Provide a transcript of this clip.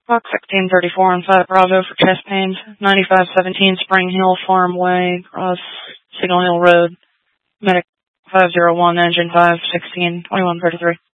Fox 1634 and 5 Bravo for chest pains. 9517 Spring Hill Farm Way, across Signal Hill Road. Medic 501, engine 516, 2133.